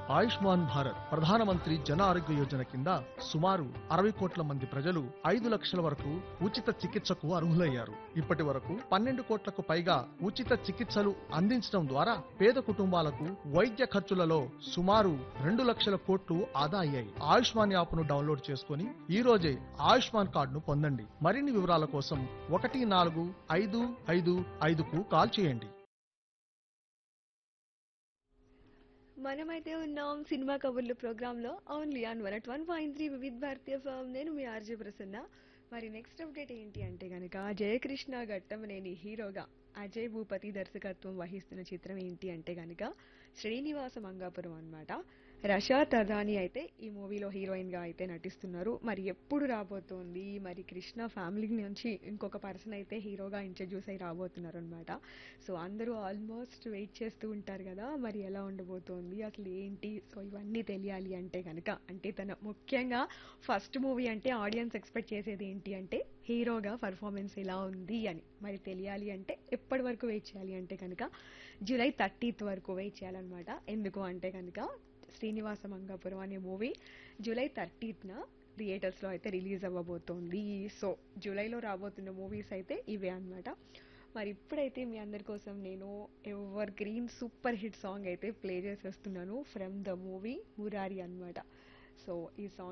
ఆయుష్మాన్ భారత్ ప్రధానమంత్రి జన ఆరోగ్య యోజన కింద సుమారు 60 కోట్ల మంది ప్రజలు 5 లక్షల వరకు ఉచిత చికిత్సకు అర్హులయ్యారు. ఇప్పటి వరకు 12 కోట్లకు పైగా ఉచిత చికిత్సలు అందించడం ద్వారా పేద కుటుంబాలకు వైద్య ఖర్చులలో సుమారు 2 లక్షల కోట్లు ఆదా అయ్యాయి. ఆయుష్మాన్ యాప్ను డౌన్లోడ్ చేసుకుని ఈ రోజే ఆయుష్మాన్ కార్డును పొందండి. మరిన్ని వివరాల కోసం 14555కు కాల్ చేయండి. మనమైతే ఉన్నాం సినిమా కబుర్లు ప్రోగ్రాంలో only on 101.3 Vividh Bharatiya form. నేను మీ ఆర్జే ప్రసన్న. మరి నెక్స్ట్ అప్డేట్ ఏంటి అంటే గనక జయకృష్ణ ఘట్టమనేని హీరోగా అజయ్ భూపతి దర్శకత్వం వహిస్తున్న చిత్రం ఏంటి అంటే గనక శ్రీనివాస మంగాపురం అన్నమాట. రషా తదాని అయితే ఈ మూవీలో హీరోయిన్ గా అయితే నటిస్తున్నారు. మరి ఎప్పుడు రాబోతోంది, మరి కృష్ణ ఫ్యామిలీ నుంచి ఇంకొక పర్సన్ అయితే హీరోగా ఇంట్రడ్యూస్ అయి రాబోతున్నారు అనమాట. సో అందరూ ఆల్మోస్ట్ వెయిట్ చేస్తూ ఉంటారు కదా, మరి ఎలా ఉండబోతోంది అసలు ఏంటి. సో ఇవన్నీ తెలియాలి అంటే కనుక, అంటే తన ముఖ్యంగా ఫస్ట్ మూవీ అంటే ఆడియన్స్ ఎక్స్పెక్ట్ చేసేది ఏంటి అంటే హీరోగా పర్ఫార్మెన్స్ ఎలా ఉంది అని. మరి తెలియాలి అంటే ఎప్పటి వరకు వెయిట్ చేయాలి అంటే కనుక జూలై 30th వరకు వెయిట్ చేయాలన్నమాట. ఎందుకు అంటే కనుక శ్రీనివాస మంగాపురం అనే మూవీ జూలై 30th థియేటర్స్లో అయితే రిలీజ్ అవ్వబోతోంది. సో జూలైలో రాబోతున్న మూవీస్ అయితే ఇవే అన్నమాట. మరి ఇప్పుడైతే మీ అందరి కోసం నేను ever green super hit song అయితే ప్లే చేసేస్తున్నాను ఫ్రమ్ ద మూవీ మురారి అన్నమాట. సో ఈ సాంగ్